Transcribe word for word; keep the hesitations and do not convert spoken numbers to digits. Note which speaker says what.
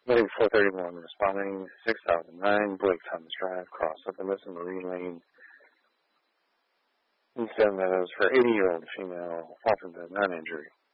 Speaker 1: Lane four thirty-one responding six thousand nine, Blake Thomas Drive, cross Optimus and Marine Lane. In Seven Meadows for eighty-year-old female, often dead, non-injury.